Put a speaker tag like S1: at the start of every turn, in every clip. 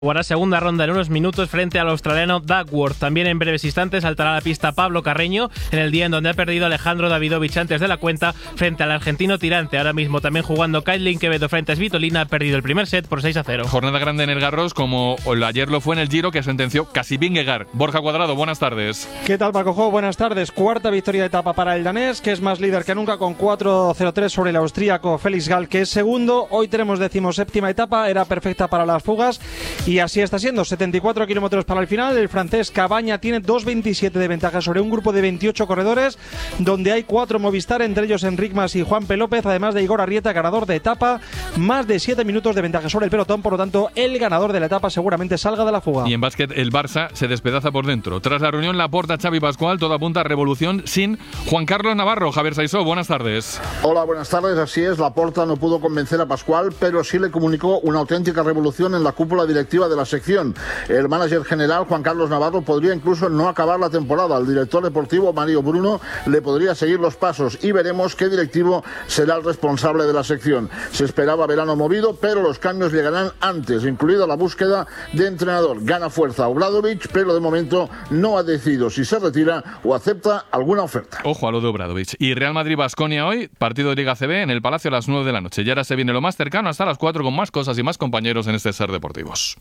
S1: Jugará segunda ronda en unos minutos frente al australiano Duckworth. También en breves instantes saltará a la pista Pablo Carreño en el día en donde ha perdido Alejandro Davidovich antes de la cuenta frente al argentino Tirante. Ahora mismo también jugando Kaitlyn Quevedo frente a Svitolina, ha perdido el primer set por 6-0.
S2: Jornada grande en el Garros como ayer lo fue en el Giro, que sentenció Cassie Vingegaard. Borja Cuadrado, buenas tardes.
S3: ¿Qué tal, Paco Jo? Buenas tardes. Cuarta victoria de etapa para el danés, que es más líder que nunca con 4-0-3 sobre el austríaco Felix Gall, que es segundo. Hoy tenemos 17ª etapa, era perfecta para las fugas y así está siendo. 74 kilómetros para el final. El francés Cabaña tiene 2.27 de ventaja sobre un grupo de 28 corredores, donde hay 4 Movistar, entre ellos Enric Mas y Juanpe López, además de Igor Arrieta, ganador de etapa. Más de 7 minutos de ventaja sobre el pelotón, por lo tanto, el ganador de la etapa seguramente salga de la fuga.
S2: Y en básquet, el Barça se despedaza por dentro. Tras la reunión Laporta, Xavi Pascual, todo apunta a revolución sin Juan Carlos Navarro. Javier Saisó, buenas tardes.
S4: Hola, buenas tardes. Así es, Laporta no pudo convencer a Pascual, pero sí le comunicó una auténtica revolución en la cúpula directiva de la sección. El manager general, Juan Carlos Navarro, podría incluso no acabar la temporada. El director deportivo, Mario Bruno, le podría seguir los pasos y veremos qué directivo será el responsable de la sección. Se esperaba verano movido, pero los cambios llegarán antes, incluida la búsqueda de entrenador. Gana fuerza Obradovic, pero de momento no ha decidido si se retira o acepta alguna oferta.
S2: Ojo a lo de Obradovic. Y Real Madrid-Baskonia hoy, partido de Liga CB en el Palacio a las 9 de la noche. Y ahora se viene lo más cercano hasta las 4 con más cosas y más compañeros en este Ser Deportivos.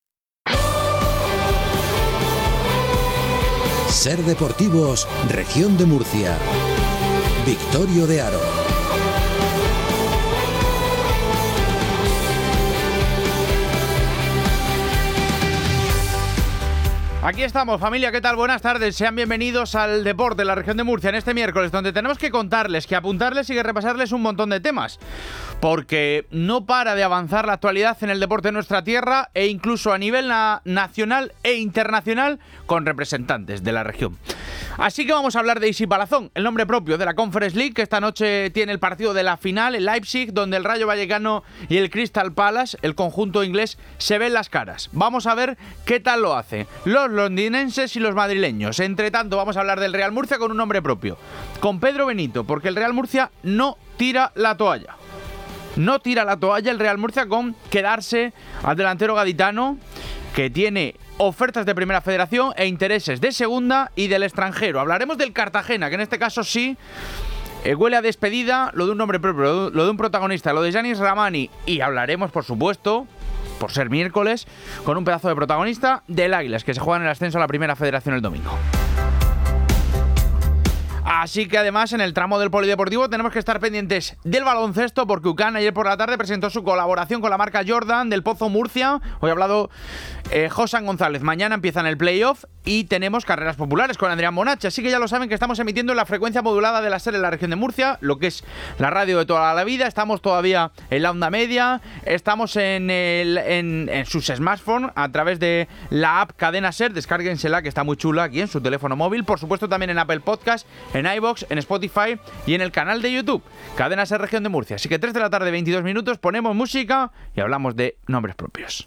S5: Ser Deportivos, Región de Murcia. Victorio de Aro.
S6: Aquí estamos, familia, ¿qué tal? Buenas tardes, sean bienvenidos al Deporte de la Región de Murcia en este miércoles, donde tenemos que contarles, que apuntarles y que repasarles un montón de temas, porque no para de avanzar la actualidad en el deporte de nuestra tierra e incluso a nivel nacional e internacional con representantes de la región. Así que vamos a hablar de Isi Palazón, el nombre propio de la Conference League, que esta noche tiene el partido de la final en Leipzig, donde el Rayo Vallecano y el Crystal Palace, el conjunto inglés, se ven las caras. Vamos a ver qué tal lo hace los londinenses y los madrileños. Entre tanto, vamos a hablar del Real Murcia con un nombre propio, con Pedro Benito, porque el Real Murcia no tira la toalla. No tira la toalla el Real Murcia con quedarse al delantero gaditano, que tiene ofertas de Primera Federación e intereses de Segunda y del extranjero. Hablaremos del Cartagena, que en este caso sí huele a despedida, lo de un nombre propio, lo de un protagonista, lo de Yanis Ramani, y hablaremos, por supuesto, por ser miércoles, con un pedazo de protagonista del Águilas, que se juega en el ascenso a la Primera Federación el domingo. Así que además en el tramo del polideportivo tenemos que estar pendientes del baloncesto, porque UCAN ayer por la tarde presentó su colaboración con la marca Jordan del Pozo Murcia. Hoy ha hablado Josan González. Mañana empiezan el playoff y tenemos carreras populares con Adrián Bonache. Así que ya lo saben que estamos emitiendo en la frecuencia modulada de la SER en la región de Murcia, lo que es la radio de toda la vida. Estamos todavía en la onda media, estamos en sus smartphones a través de la app Cadena SER. Descárguensela, que está muy chula, aquí en su teléfono móvil. Por supuesto también en Apple Podcast, en iVoox, en Spotify y en el canal de YouTube Cadena SER Región de Murcia. Así que 3 de la tarde, 22 minutos, ponemos música y hablamos de nombres propios.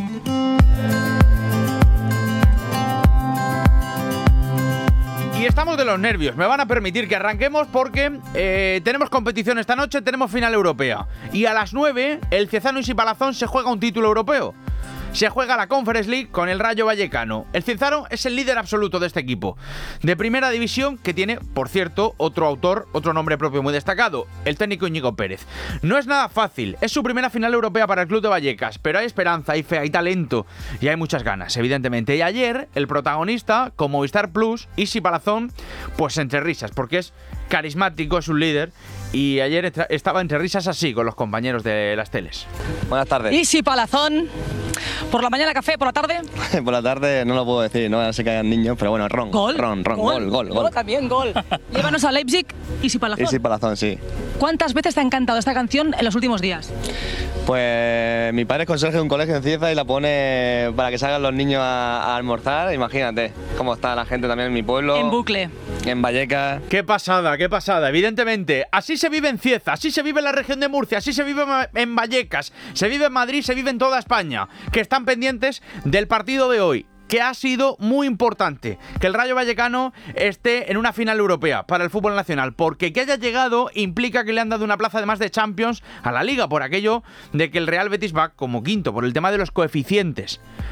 S6: Y estamos de los nervios, me van a permitir que arranquemos porque tenemos competición esta noche, tenemos final europea. Y a las 9 el Ciezano Isi Palazón se juega un título europeo. Se juega la Conference League con el Rayo Vallecano. El Ciezano es el líder absoluto de este equipo de primera división, que tiene, por cierto, otro autor, otro nombre propio muy destacado, el técnico Íñigo Pérez. No es nada fácil, es su primera final europea para el club de Vallecas, pero hay esperanza, hay fe, hay talento y hay muchas ganas, evidentemente. Y ayer el protagonista, con Movistar Plus, Isi Palazón, pues entre risas, porque es carismático, es un líder. Y ayer estaba entre risas así con los compañeros de las teles.
S7: Buenas tardes.
S8: Isi Palazón, por la mañana café, por la tarde.
S7: Por la tarde no lo puedo decir, no se caigan niños, pero bueno, ron.
S8: Gol.
S7: Gol.
S8: También gol. Llévanos a Leipzig, Isi Palazón.
S7: Isi Palazón, sí.
S8: ¿Cuántas veces te ha encantado esta canción en los últimos días?
S7: Pues mi padre es conserje de un colegio en Cieza y la pone para que salgan los niños a almorzar. Imagínate cómo está la gente también en mi pueblo.
S8: En bucle.
S7: En Vallecas.
S6: Qué pasada, evidentemente. Así se vive en Cieza, así se vive en la región de Murcia, así se vive en Vallecas, se vive en Madrid, se vive en toda España, que están pendientes del partido de hoy. que ha sido muy importante que el Rayo Vallecano esté en una final europea para el fútbol nacional, porque que haya llegado implica que le han dado una plaza además de Champions a la Liga, por aquello de que el Real Betis va como quinto, por el tema de los coeficientes.